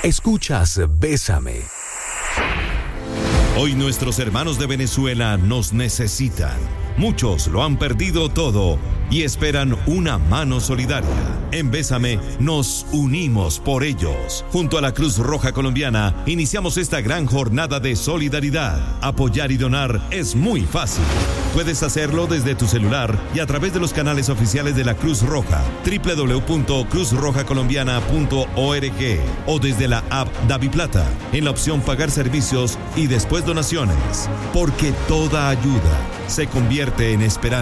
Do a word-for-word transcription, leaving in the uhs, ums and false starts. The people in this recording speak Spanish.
Escuchas Bésame. Hoy nuestros hermanos de Venezuela nos necesitan. Muchos lo han perdido todo y esperan una mano solidaria. En Bésame nos unimos por ellos. Junto a la Cruz Roja Colombiana iniciamos esta gran jornada de solidaridad. Apoyar y donar es muy fácil. Puedes hacerlo desde tu celular y a través de los canales oficiales de la Cruz Roja, doble u doble u doble u punto cruz roja colombiana punto org, o desde la app DaviPlata en la opción Pagar servicios y después donaciones. Porque toda ayuda se convierte en esperanza.